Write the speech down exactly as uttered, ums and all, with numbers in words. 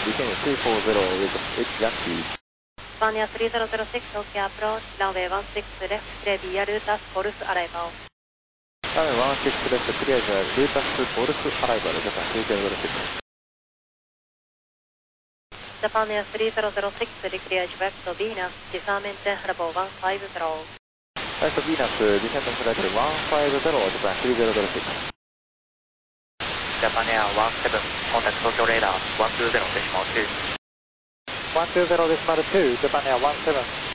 descending three four zero with H Yankee. Spania three zero zero six, OK approach, runway one six left, clear via Lutas, Golf arrival. Runway one six left, clear via Lutas, Golf arrival, Japan three zero zero six. Japan Air three zero zero six, declared direct to Venus, disarmament level one five zero. Right to Venus, descending flight one five zero, Japan three zero zero six. Japan Air one seven, contact Tokyo radar one two zero decimal two. one two zero decimal two, Japan Air one seven.